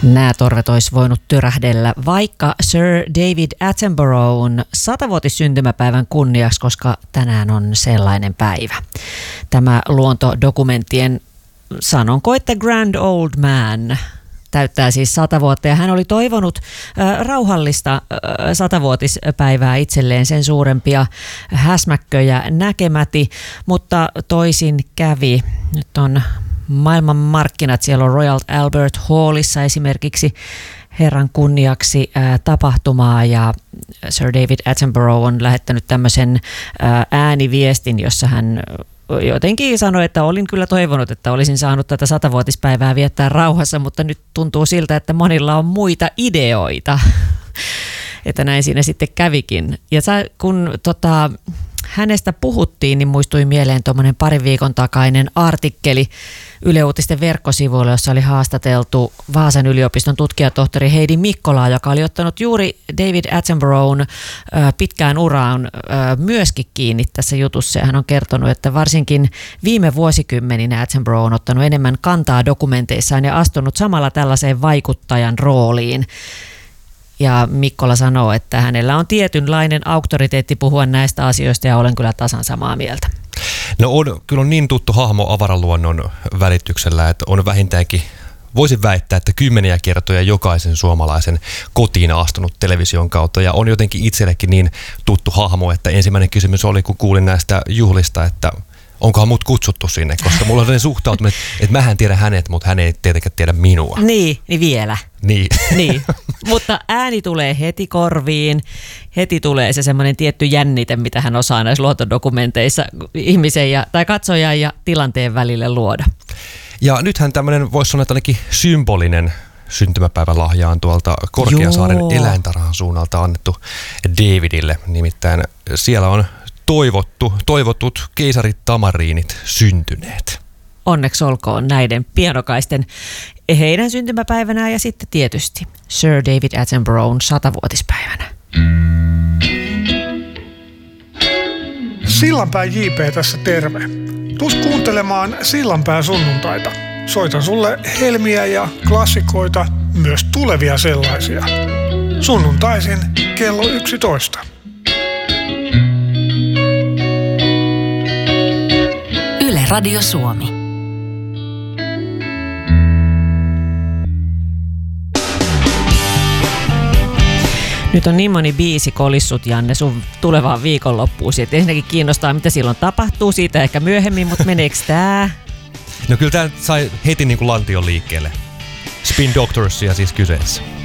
Nämä torvet olisi voinut tyrähdellä vaikka Sir David Attenborough'n 100-vuotissyntymäpäivän kunniaksi, koska tänään on sellainen päivä. Tämä luontodokumenttien, sanonko että Grand Old Man, täyttää siis 100 vuotta ja hän oli toivonut rauhallista 100-vuotispäivää itselleen, sen suurempia häsmäkköjä näkemäti, mutta toisin kävi. Nyt on maailman markkinat, siellä on Royal Albert Hallissa esimerkiksi herran kunniaksi tapahtumaa ja Sir David Attenborough on lähettänyt tämmöisen ääniviestin, jossa hän jotenkin sanoi, että olin kyllä toivonut, että olisin saanut tätä 100-vuotispäivää viettää rauhassa, mutta nyt tuntuu siltä, että monilla on muita ideoita, että näin siinä sitten kävikin. Ja kun hänestä puhuttiin, niin muistui mieleen tuommoinen parin viikon takainen artikkeli Yle Uutisten verkkosivuilla, jossa oli haastateltu Vaasan yliopiston tutkijatohtori Heidi Mikkolaa, joka oli ottanut juuri David Attenborough'n pitkään uraan myöskin kiinni tässä jutussa. Ja hän on kertonut, että varsinkin viime vuosikymmeninä Attenborough on ottanut enemmän kantaa dokumenteissaan ja astunut samalla tällaiseen vaikuttajan rooliin. Ja Mikkola sanoo, että hänellä on tietynlainen auktoriteetti puhua näistä asioista ja olen kyllä tasan samaa mieltä. No kyllä on niin tuttu hahmo avaraluonnon välityksellä, että on vähintäänkin, voisin väittää, että kymmeniä kertoja jokaisen suomalaisen kotiin astunut television kautta. Ja on jotenkin itsellekin niin tuttu hahmo, että ensimmäinen kysymys oli, kun kuulin näistä juhlista, että onkohan mut kutsuttu sinne, koska mulla on sellainen suhtautuminen, että mähän tiedän hänet, mutta hän ei tietenkään tiedä minua. Niin vielä. Niin. Mutta ääni tulee heti korviin, heti tulee se semmoinen tietty jännite, mitä hän osaa näissä luontodokumenteissa ihmisen tai katsojan ja tilanteen välille luoda. Ja nythän tämmöinen, voisi sanoa, että ainakin symbolinen syntymäpäivälahja on tuolta Korkeasaaren eläintarhan suunnalta annettu Davidille. Nimittäin siellä on toivotut keisarit tamariinit syntyneet. Onneksi olkoon näiden pienokaisten heidän syntymäpäivänään ja sitten tietysti Sir David Attenborough'n 100-vuotispäivänä. Sillanpään JP tässä terve. Tuus kuuntelemaan Sillanpään sunnuntaita. Soitan sulle helmiä ja klassikoita, myös tulevia sellaisia. Sunnuntaisin kello 11. Yle Radio Suomi. Nyt on niin moni biisi kolissut, Janne, sun tulevaan viikonloppuun. Että ensinnäkin kiinnostaa, mitä silloin tapahtuu, siitä ehkä myöhemmin, mutta meneekö tää? No kyllä tää sai heti niin kuin lantion liikkeelle. Spin Doctorsia siis kyseessä.